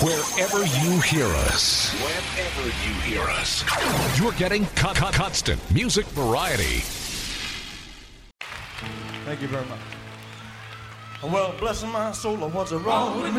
Wherever you hear us. Wherever you hear us. You're getting constant music variety. Thank you very much. Well, bless my soul, what's wrong with me?